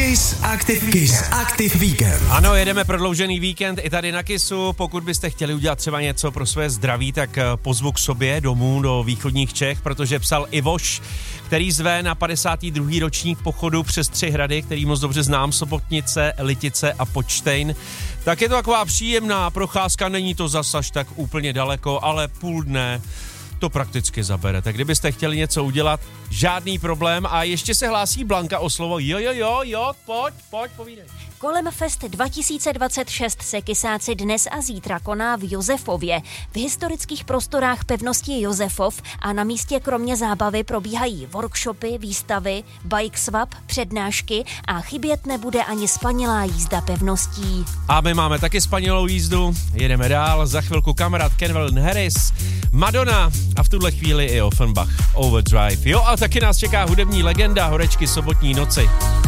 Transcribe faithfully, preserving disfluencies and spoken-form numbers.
Kiss Active, Kiss Active Weekend. Ano, jedeme prodloužený víkend i tady na Kissu. Pokud byste chtěli udělat třeba něco pro své zdraví, tak pozvu k sobě domů do východních Čech, protože psal Ivoš, který zve na padesátý druhý ročník pochodu přes tři hrady, který moc dobře znám, Sobotnice, Litice a Počtejn. Tak je to taková příjemná procházka, není to zas až tak úplně daleko, ale půl dne to prakticky zabere. Tak kdybyste chtěli něco udělat, žádný problém. A ještě se hlásí Blanka o slovo. Jo, jo, jo, jo, pojď, pojď, povídej. Kolem Fest dva tisíce dvacet šest se kysáci dnes a zítra koná v Josefově, v historických prostorách pevnosti Josefov, a na místě kromě zábavy probíhají workshopy, výstavy, bike swap, přednášky a chybět nebude ani spanilá jízda pevností. A my máme taky spanilou jízdu, jedeme dál, za chvilku kamarád Calvin Harris, Madonna a v tuhle chvíli i Offenbach, Overdrive. Jo, a taky nás čeká hudební legenda Horečky sobotní noci.